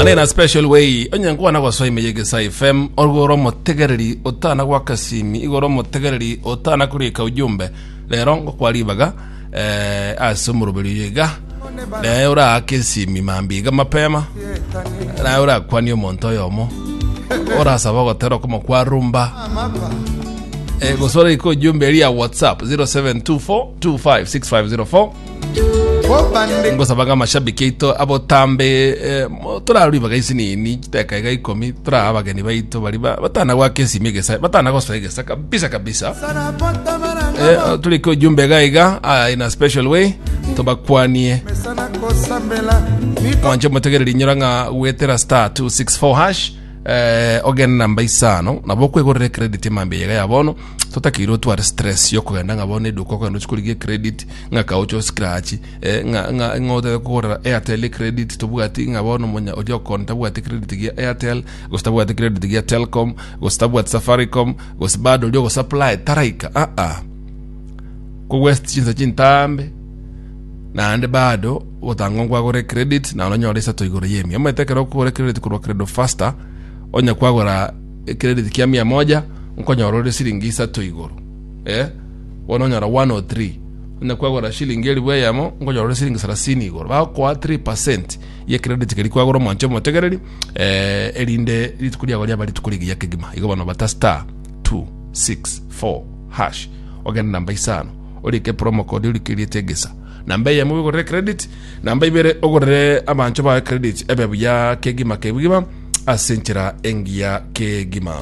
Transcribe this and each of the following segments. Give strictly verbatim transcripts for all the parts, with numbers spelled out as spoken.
Ane na special way onyankuwa na kwa swai meyegesa F M orgoro motegereri otana kwa kasimi igoro motegereri otana kurika ujumbe lero ngo kwalibaga eh asumurubiri yega na ura akesimi mambiga mapema na ura kwani omonto yomo ora sabago tero como kwa rumba eh gosore iko ujumbe ya WhatsApp zero seven two four two five six five zero four ngo sabaga mashabiki ito abo tambe eh, turari bagaisi ni ni teka ga ikomi tra abageni baito bari batana kwa kesi migesa batana kwa swegesa kabisa kabisa eh tuliko jumbe gaiga uh, in a special way tobakwanie mwanje motegereri nyoranga wetera star two six four hash eh ogen namba isano nabokwe gore credit mambe yega yabono totakiro tware stress yokugenda ngabone duko kwenda chikuligie credit ngaka ocho scratch eh nga nga ngode kora Airtel credit tobugati ngabone munya odio konta bugati credit gi Airtel gostabugati credit gi Telcom gostabugati Safaricom gosbado lyo supply taraika a a ko west chinza chintambe na ande bado otangongwa gore credit na onyoresa to igoro yemi ametekero gore credit kurwa credo faster onya kwagora credit kia mia moja nkonyorore shilingi satu igoro eh wononyora one oh three onya kwagora shilingi elibwe yamo nkonyorore shilingi thelathini igoro ba kwa three percent ye credit kali kwagora mwancho motegereri eh elinde litukulia golia bali tukuligia kigima igo bano bata star two six four hash ogenda namba isano olike promo code ulikiri tegesa namba ya mu gore credit namba ibere ogore abancho ba credit ebe bya kegima kegima asenchira engia kegima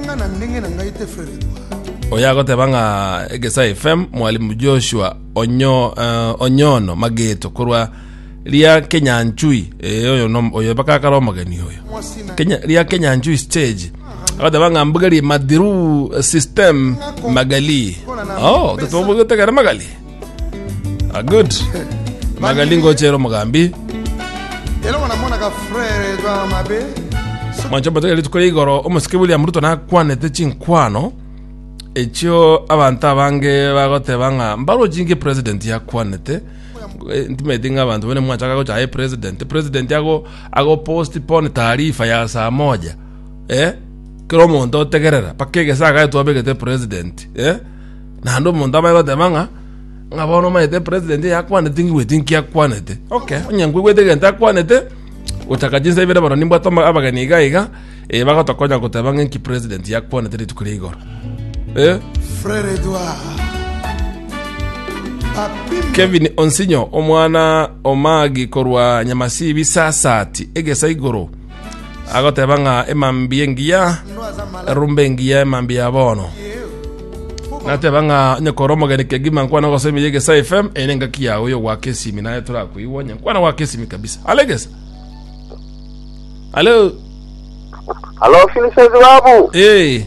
oyago tebanga egesa F M mwalimu Joshua onyo uh, onyono mageto kurwa lia Kenya Nchui eh oyo no oyo baka karo magani oyo Kenya lia Kenya Nchui stage agatebanga mbugari madiru system magali oh tatobugo tegara magali a good magali ngochero mugambi elo wana mona ka frere twa mabe mancho batele tukole igoro omusikibuli amruto na kwanete chinkwano echo abantu abange bagote banga mbaro jinge president ya kwanete ntimedinga abantu bene mwachaka ko cha president president yago ago postpone taarifa ya saa moja eh kero mondo tegerera pakege saka to abegete president eh na ndo mondo abagote banga ngabono maite president ya kwanete ngi wetinki ya kwanete okay onyangwe wetege nta kwanete utakajinza ibere baro nimba toma abagani gaiga e baga tokonya kutebanga nki president ya kwanete litukuri igoro eh frere Edouard Kevin Onsinyo omwana omagi korwa nyamasi bisasati egesa igoro agotebanga emambiengia rumbengia emambia bono natebanga nyakoromo gani kegima nkwana gosemi yegesa F M enenga kiya oyo wakesimi naye turakuiwonya nkwana wakesimi kabisa alegesa Hello. Hello, Philip Babu. Eh.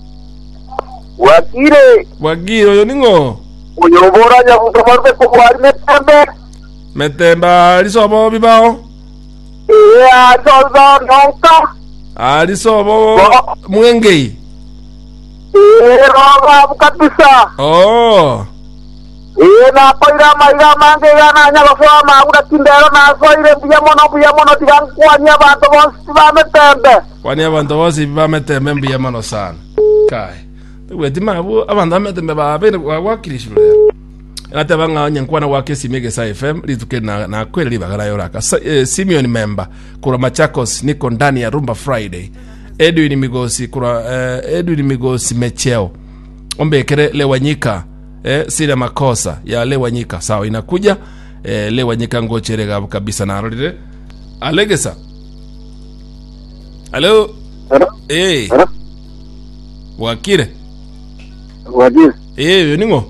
Wagire. Wagiro yo ningo. Uyobora ya kutomarbe ko kwari metembe. Metemba alisobo bibao. Eh, azozo nonka. Alisobo mwengei. Eh, roba kabisa. Oh. Eh, na poira maiga mange yana nya bafwa magura kindero na soire biya mono biya mono tigankwanya bantu bonsi ba metembe. Kwani abantu bonsi ba metembe biya mono sana. Kai. Weti mabu abantu metembe ba bene wakirishule. Natabanga nyankwana wake simegesa F M lituke na na kweli libagala yoraka. Eh, Simeon member kura Machakos niko ndani ya Rumba Friday. Edwin Migosi kura uh, Edwin Migosi mecheo. Ombekere lewanyika eh sina makosa ya lewanyika sawa inakuja eh lewanyika ngocherega kabisa na rode alegesa hello eh Hello? Wakire Wagire. eh yoningo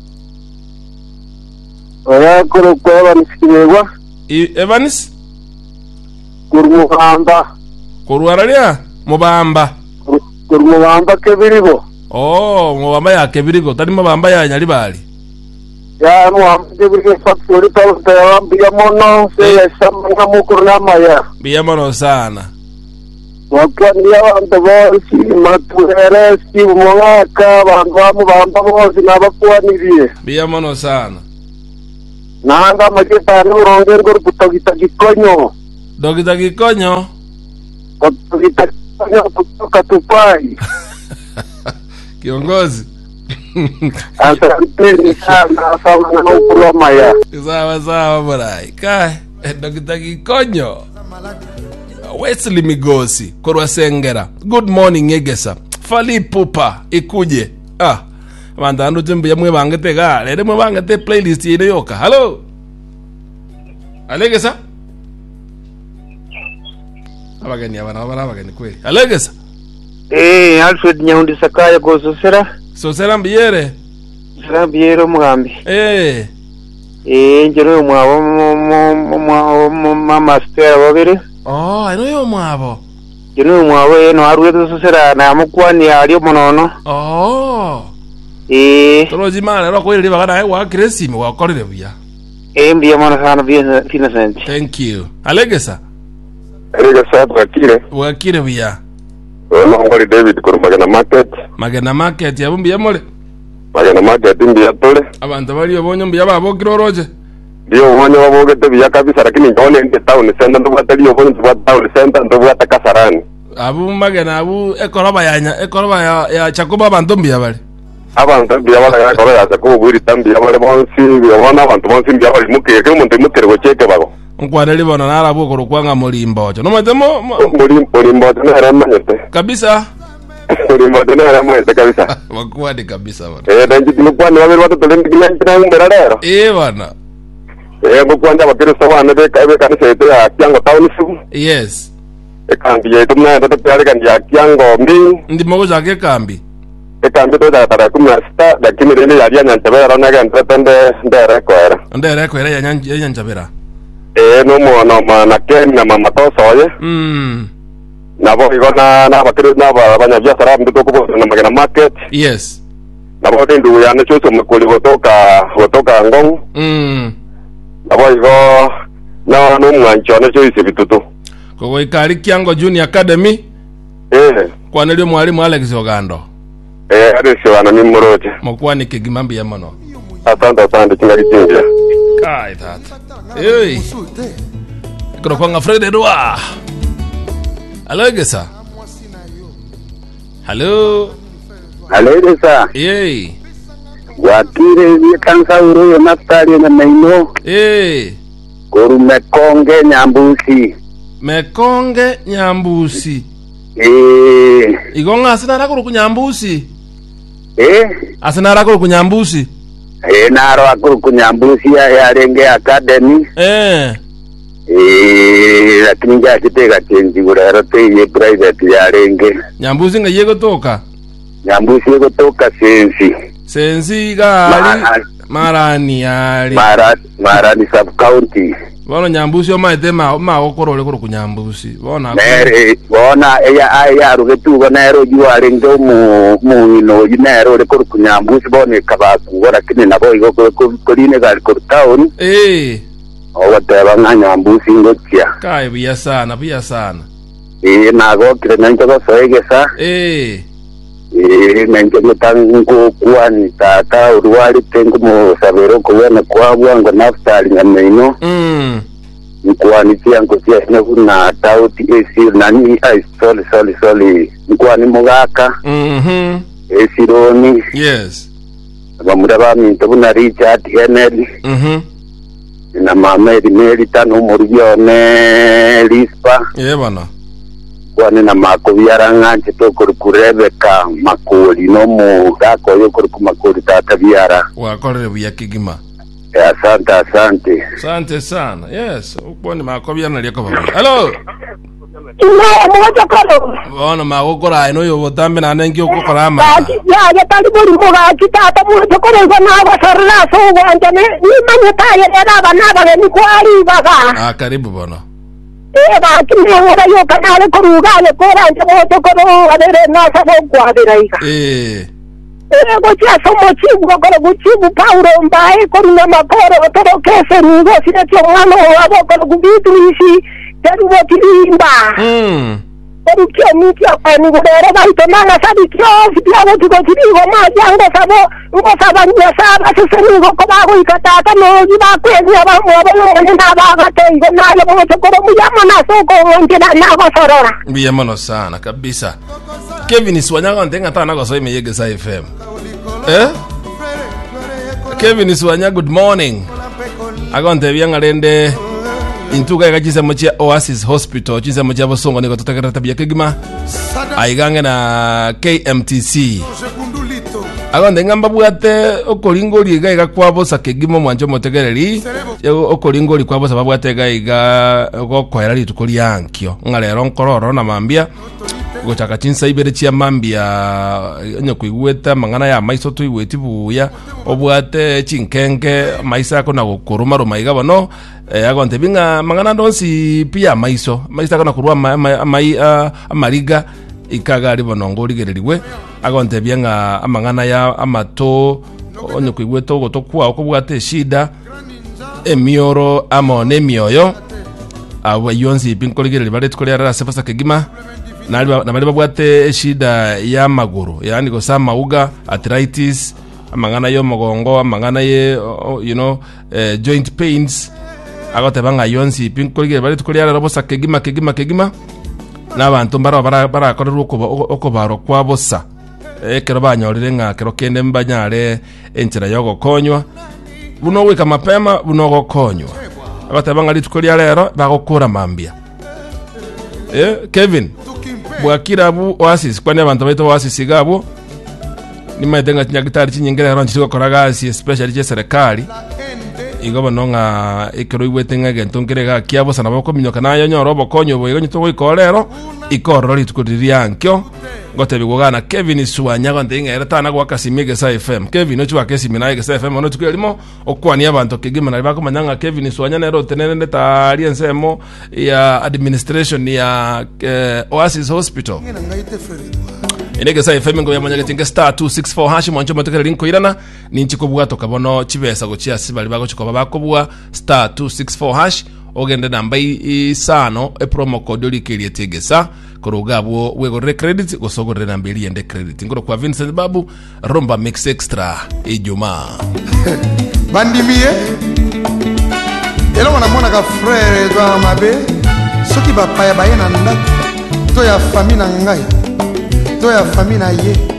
Oya kuro kwa nisikirwa. Evans Kurumugamba. Kurwaralia mubamba Kurumugamba kebirigo. oh mubamba ya kebirigo tari mubamba ya nyali bali Ya muhambe kebirigo factory pa ya biya mono se samanga mukurna maya. biya mono sana Wakandia abantu bose matuhere si mwaka abantu bamba bose nabakwaniriye. biya mono sana Nanga majeta n'urongero rutagita gikonyo. Dogita Gikonyo kutoka Tupai. Kiongozi. Asante sana sana na ukuloma ya. Sawa sawa bwana. Kai Dokta Gikonyo. Wesley Migosi Korwa Sengera. Good morning Egesa. Fali Pupa ikuje. Ah. Bandano jembe yamwe bangete ga. Lere mwe bangete playlist yene yoka. Hello. Alegesa. Abageni abana abana abageni kweli. Alegesa. Eh, Alfred Nyaundi Sakaya go Sosera. Sosera mbiyere. Sosera mbiyere mugambi. Eh. Eh, njero mwabo mu mu mama stera babiri. Oh, ino yo mwabo. Njero mwabo eno arwedo Sosera na mukwani ali monono. Oh. Eh. Toroji mara ro kweli bagana wa Krisimi wa korire buya. Eh, mbiye mona sana bien Innocent. Thank you. Alegesa. Alegesa bakire. Wakire buya. Ono ngori David ko Magana Market. Magana Market yabumbi yamole. Magana Market mbi yatole. Abantu bali obonyo mbi yababo kiroroje. Dio ubonye babogete biya kabisa lakini ndone ndi town center ndo batali obonye ndo town center ndo bata Kasarani. Abu Magana abu ekoroba yanya ekoroba ya, ya Chakuba abantu mbi yabali. Abantu mbi yabala ya koroba ya Chakuba buri tambi yabale bonsi bibona abantu bonsi mbi yabali mukeke umuntu mutere gocheke bago. Nkwade libona narabu ko kwanga mulimbo cyo. No matemo mulimbo mulimbo tena manyete. Kabisa. Mulimbo tena manyete kabisa. Wakwadi kabisa bana. Eh danji tumukwani wabiri watoto lendi kinyanja ngera lero. Eh bana. Eh ngokwanja bakiro sawana be kabe kanisa yetu ya Kiango town siku. Yes. Ekambi yetu mna ndo tayari kandi ya Kiango mbi. Ndi moja ke kambi. Ekambi to da tara kumna sta lakini rene ya nyanja rona ga ntende ndere kwera. Ndere kwera ya nyanja ya nyanja. Eh no mo no mana ken na mama to soye. Mm. Na bo igona na bakiro na ba banya bya sara mbi to ko na Magana Market. Yes. Na bo ndu ya na choso mkuli kutoka kutoka Ngong. Mm. Na bo igo na no mwancho na choise bitutu. Ko ikari Kiango Junior Academy. Eh. Kwa nilio mwalimu Alex Ogando. Eh ade siwana ni moroje. Mokwani kigimambi ya mono. Asante asante kingali kingia. Kai tata. Hey. Kuna kwanga Fred Edwa. Hello Gesa. Hello. Hello Gesa. Hey. Wakire ni kansa uro na stari na maino. Hey. Koru Mekonge Nyambusi. Mekonge Nyambusi. Eh. Igonga asina rakuru kunyambusi. Eh. Asina rakuru kunyambusi. Eh naro akuru kunyambusi ya, ya Renge Academy. Eh. Eh lakini nja kitega chenji gura te ye private ya Renge. Nyambusi nga yego toka. Nyambusi yego toka sensi. Sensi gali marani ali. Mara marani sub county. Bona Nyambusi o maite ma ma okorole kuru kunyambusi. Bona nere bona eya aya rugetugo nero yuwa Renge mu mu ino nero kuru kunyambusi bona kabaku gora kine nabo igo kuline gali kuru town. Eh. Owateba nga Nyambusi ngotia. Kai biya sana biya sana. Eh nago kire nanjo go soegesa. Eh. Eh nanjo mutango kwani tata urwali tengu mu sabero ko wena kwa bwango naftali ngameno. Mm. Nkwani tiango tia na kuna tauti esir nani ai soli soli soli nkwani mugaka. Mhm. Esironi. Yes. Bamuraba minto buna Richard Henry. Mhm. Na mama Mary tano murione Lispa. Eh bana. Kwani na makobiara nganje to kurebeka makoli no mu gako yo ku makoli tata biara. Wa korere buya kigima. Asante asante. Asante sana. Yes, ukubona makobya na lyako baba. Hello. Ina moja kalo. Bona magokora ino yo botambe na nengi okokora ama. Ya ya tali buri moga kitata moja kalo na basarla so wanja ne ni manyata ya na bana ba ni kwari baba. Ah karibu bona. Eh ba kini ora yo kanale koruga le kora nje moja kalo adere na sabo kwa adere. Eh. Eh gocha somo chibu kalo guchibu Paulo mbae koruna makoro todo kese ngo sine tyo ngano abo kalo gubitu isi. Teru botirimba. Mm. Perukio mutio kwa nigurere baito manga sabikio sipiago tuko tirigo maji ngo sabo ngo sabanya saba seseni ngo kobago ikatata no jiba kwezi abamwe abamwe n'abaga tengo nalo ngo sokoro muyama na soko ngina nago sorora. Mbiyamono sana kabisa. Kevin Swanya ndenga tana kwa soime Yegesa F M. Eh? Kevin Swanya, good morning. Agonte byangalende intuga yakachisa mochia Oasis Hospital chisa mochia bosongo niko tutakata tabia kegima aigange na K M T C agonde ngamba bwate okolingoli ga igakwabo kegimo mwanjo motegereri okolingoli kwabo sababwate ga iga gokoera litukoli yankyo ngalero nkororo na mambia gochaka chinsa ibere chia mambia onyo kuigweta mangana ya maiso tu iweti buya obwate chinkenge maisa ko na gokuruma roma iga bono agonte binga mangana ndonsi pia maiso maisa kana kurwa mai amariga ikagari bono ngorigereriwe agonte byenga amangana ya amato onyo kuigweto gotokwa okubwate shida emioro amone mioyo abo yonsi pinkoligereri bare tukolera sefasa kegima nali nabali babwate shida ya maguru yani go sama uga arthritis amangana yo mogongo amangana ye you know uh, joint pains agote banga yonsi pinkolege bari tukolera robosa kegima kegima kegima n'abantu mbara bara bara korero okobaro kwabosa ekero banyorire nga kero kende mbanyare enchira yogo konywa buno wika mapema buno gokonywa agote banga litukolera rero bagokura mambia eh Kevin bwakira bu Oasis kwani abantu baito Oasis gabo ni maitenga nyagitari chinyengera ron chiko koragasi especially che serikali igobo nonga ikero iwetenga gentongere kiabo sana bako minyoka nayo nyoro bokonyo bo igonyo to ikorero ikorori tukuriria nkyo gote bigogana Kevin Swanya gonde ngera tana kwa Kasimige sa F M Kevin ochu akesimi na F M ono tukelimo okwani abantu kegima na bako manyanga Kevin Swanya nero tenene ta aliensemo ya administration ya uh, Oasis Hospital inege sa F M ngo yamanya getinga star two six four hash mwancho matekera linko irana ninchiko bwato kabono chibesa go chia sibali bako chiko babako bwa star two six four hash ogende namba isano e promo code likiriye tegesa korugabo wego re credit gosogo re namba ende credit ngoro kwa Vincent Babu Rumba Mix Extra ijuma bandimie elo wana mona ka frère do mabe soki ba paya bayena ndako to ya famille na ngai to ya famille na ye